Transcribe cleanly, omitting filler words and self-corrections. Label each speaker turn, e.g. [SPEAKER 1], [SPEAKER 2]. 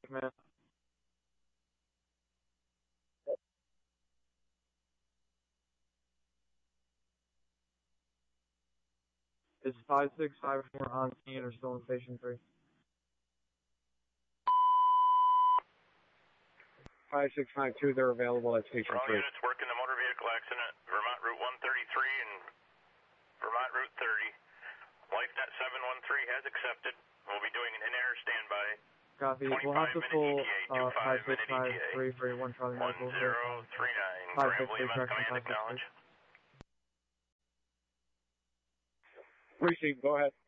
[SPEAKER 1] command. Is 5654 on scene or still in station 3?
[SPEAKER 2] 5652, they're available at station 3.
[SPEAKER 3] All units working the motor vehicle accident, Vermont Route 133 and Vermont Route 30. LifeNet 713 has accepted. We'll be doing an in-air standby.
[SPEAKER 1] Copy. We'll have to pull 5653 for your 1 Charlie Medical.
[SPEAKER 3] 1039. Graham Williams Command, acknowledge.
[SPEAKER 2] Receive, go ahead.